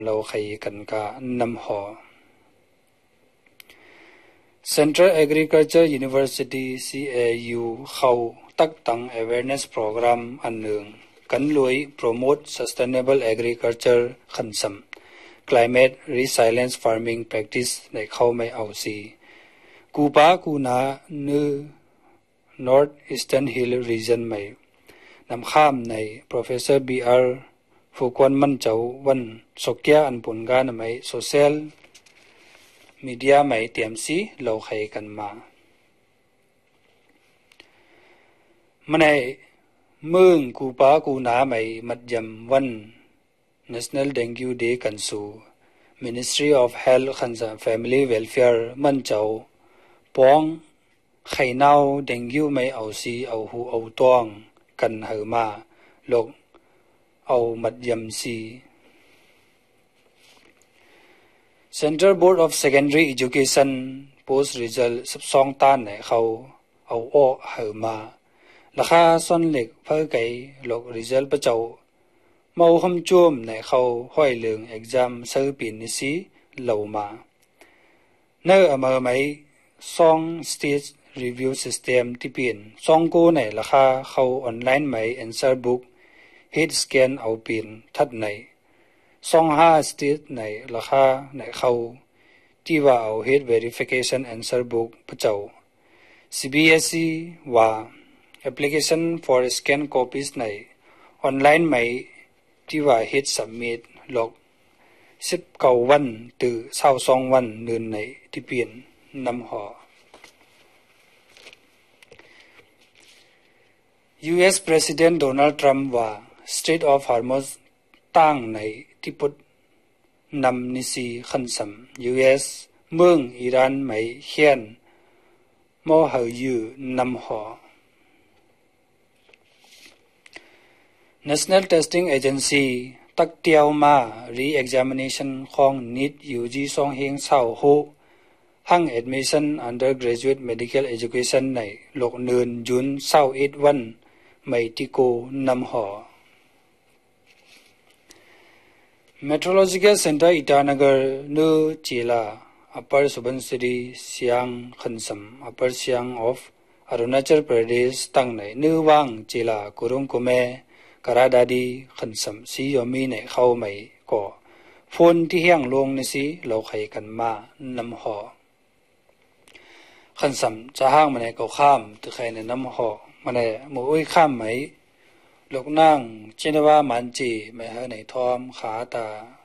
เราใครกันกานำหอ Central Agriculture University CAU เขาตักตัง awareness program อันหนึ่งกันลุย promote sustainable agriculture ขันสัม climate resilience farming practice ในเขาไม่เอาสีกูปากูนาเนื้อ North Eastern Hill Region ไม่นำข้ามใน Professor B.R. ฟูกวนมันเจ้าวันสกยาอันปุ่นกานไม่ Social Media ไม่เตรียมสีเราใครกันมามันในเมืองกูปากูนาไม่มัดยำวัน National Dengue Day กันสู่ Ministry of Health and Family Welfare มันเจ้าป้องไข่เน่าเดงกิวไม่เอาสีเอาหูเอาตวงกันเหอมาลกเอามัดยำสี Central Board of Secondary Education Post Result 12 ตันเนี่ยเขาเอาออกเหอมาราคาส่วนเล็กเพื่อไก่ลก Result ประเจ้าเมาคำจุ่มเนี่ยเขาห้อยเหลือง Exam ซื้อปีนนี้สิเหล่ามาเนื้อเอามาไหม2 stage review system ที่เปลี่ยน2กูในราคาเขาออนไลน์ไหม answer book head scan เอาเปลี่ยนทัดใน5 stage ในราคาในเขาที่ว่าเอา head verification answer book ประเจ้า CBSE ว่า application for scan copies ในออนไลน์ไหมที่ว่า head submit ลก19 วันถึง22 วันเดือนในที่เปลี่ยนนำหอU.S. President Donald Trump ว่า Strait of Hormuz ตั้งในที่พุทธนำนิสีขันสัม U.S. เมืองอิหร่านไม่เขียนมอหยูนำหอ National Testing Agency ตักเตียวมา re-examination ของ NEET UG 2 เฮงเศร้าโหห้าง admission undergraduate medical education ในโลกเนินจุน21 วันไม่ติโกนำหอ Meteorological Center อิตานาเกอร์นูจิลา Upper Subansiri Siang Khansam Upper Siang of Arunachal Pradesh ตั้งในนูวังจิลากุรุงกุเมกราดาดีขันสัมสียมีในเข้าไม่ก่อฝนที่เฮียงลงนี่สิเราใครกันมานำหอขันสัมจะห้างมาในเก่าข้ามตึกใครในน้ำหอมาในหมู่อุ้ยข้ามไหมลูกนั่งเจนว่ามันจีไม่ให้ในทอมขาตา